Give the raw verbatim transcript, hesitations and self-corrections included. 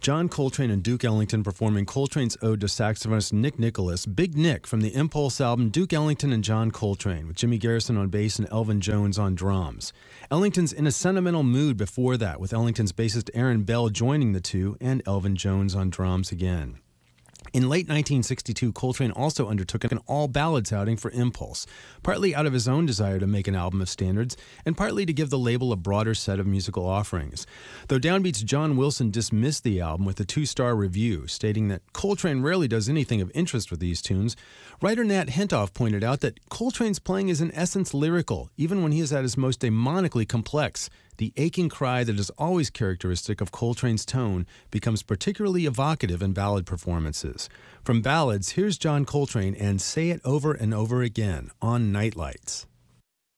John Coltrane and Duke Ellington performing Coltrane's ode to saxophonist Nick Nicholas, Big Nick, from the Impulse album Duke Ellington and John Coltrane, with Jimmy Garrison on bass and Elvin Jones on drums. Ellington's in a sentimental mood before that, with Ellington's bassist Aaron Bell joining the two and Elvin Jones on drums again. In late nineteen sixty-two, Coltrane also undertook an all-ballads outing for Impulse, partly out of his own desire to make an album of standards, and partly to give the label a broader set of musical offerings. Though Downbeat's John Wilson dismissed the album with a two-star review, stating that Coltrane rarely does anything of interest with these tunes, writer Nat Hentoff pointed out that Coltrane's playing is in essence lyrical, even when he is at his most demonically complex. The aching cry that is always characteristic of Coltrane's tone becomes particularly evocative in ballad performances. From Ballads, here's John Coltrane and Say It Over and Over Again on Nightlights.